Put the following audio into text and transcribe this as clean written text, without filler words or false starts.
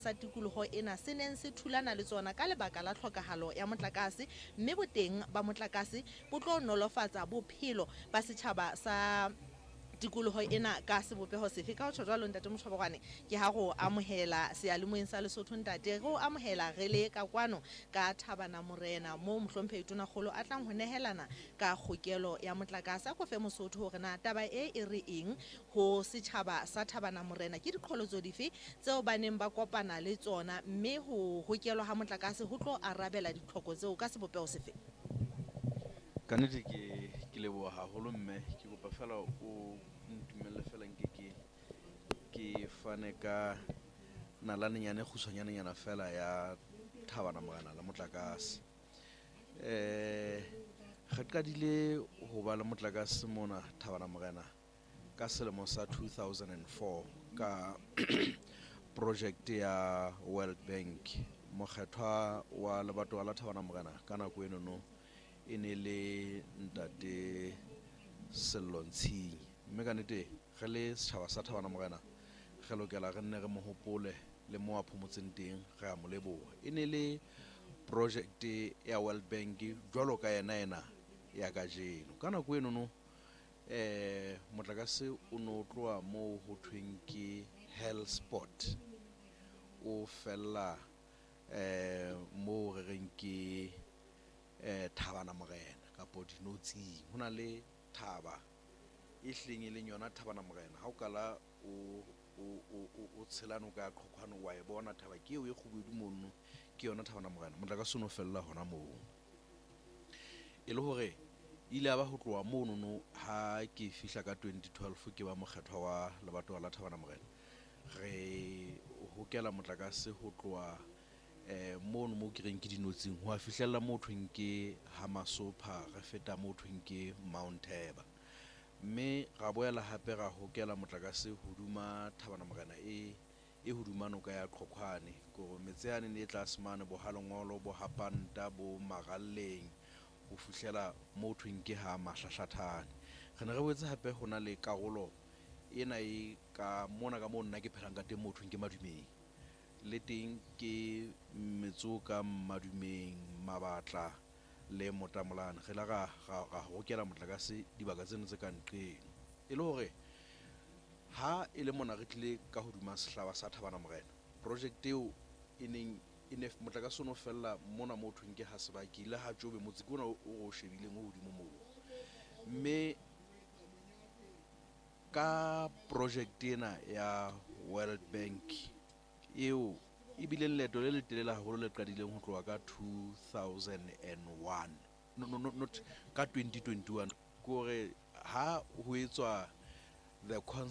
sa tikoloho ena se neng se thulana le tsona ka lebaka la tlhokahalo ya motlakase, mme boteng ba motlakase bo tlo nolofatsa bophelo ba setjhaba sa tikoloho ena ka sebopeho sefe. Ka ho tjho jwalo, ntate Motjhobokwane, ke ha go amohela seyalemoyeng sa Lesotho ntate, go amohela re le ka kwano ka Thabana Morena mo mohlomphehi Tonakgolo a tlang ho nehelana ka kgokelo ya motlakase. A ko fe Mosotho hore na taba e re eng ho setjhaba sa Thabana Morena, ke diqholotso dife tseo ba neng ba kopana le tsona, mme ho hokelwa ha motlakase ho tlo arabela ditlhoko tseo ka sebopeho sefe? Ka nnete ke leboha haholo mme, ke kopa fela o ntumelle fela ke fane ka nalanenyana e kgutshwanyanenyana fela ya Thabana Morena le motlakase. Re qadile ho ba le motlakase mona Thabana Morena ka selemo sa 2004 ka project ya World Bank. Mokgethwa wa lebatowa la Thabana Morena ka nako eno e ne le ntate Sello Ntshiki, mme ka nnete re le setjhaba sa Thabana Morena re lokela re nne re mo hopole le mo a phomotseng teng, re a mo leboha. E ne le project ya World Bank jwalo ka ena ya kajeno. Ka nako eno motlakase o no tloa moo ho thweng ke Hellspot, o fella moo re reng ke Thabana Morena kapo Dinotsing. Ho na le thaba e hleng e leng yona Thabana Morena. Ha o kala o tshelane ka qhokwana wa e bona thaba ke eo e kgubedu mono, ke yona Thabana Morena. Motlakase o no fella hona moo, e le hore ile ya ba ho tloha mono ha ke fihla ka 2012 ke ba mokgethwa wa lebatowa la Thabana Morena. Re hokela motlakase ho tloha mono mo ke reng ke Dinotsing ho a fihlella mo thweng ke Hamasopha, re feta mo thweng ke Mount Theba, mme ra boela hape ra hokela motlakase hoduma Thabana Morena e hoduma noka ya Qhoqwane, ko metse yane ne tlase mane bo Halengolo, bo Hapanta, bo Maralleng, ho fihlela mo thweng ke ha Mahlahlathane. Re ne re boetse hape hona le karolo ena e ka mona ka moo nna ke phelang ka teng mo thweng ke Madumeng, le teng ke metso ka Madumeng, Mabatla le Motamolane. Re la ra hokela motlakase dibaka tsena tse ka nqeng, e le hore ha e le mona re tlile ka hoduma sehlaba sa Thabana Morena. Project eo e ne motlakase o no fella mona mo thweng ke Hasebaki le ha Jobe, motse ke ona o shebileng o hodimo moo, mme ka project ena ya World Bank eo e bile leeto le letelele haholo le qadileng ho tloha ka 2001, not ka 2021. Ke hore ha ho etswa the